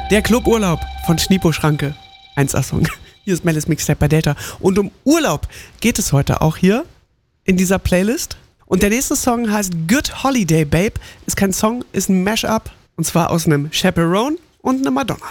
Der Cluburlaub von Schnipo Schranke. 1A-Song. Hier ist Melis Mixtape bei Delta. Und um Urlaub geht es heute auch hier in dieser Playlist. Und der nächste Song heißt Good Holiday Babe. Ist kein Song, ist ein Mashup. Und zwar aus einem Chaperone und einem Madonna.